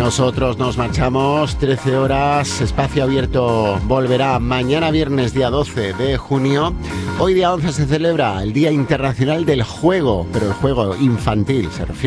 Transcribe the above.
Nosotros nos marchamos, 13 horas, Espacio Abierto volverá mañana viernes, día 12 de junio. Hoy día 11 se celebra el Día Internacional del Juego, pero el juego infantil se refiere.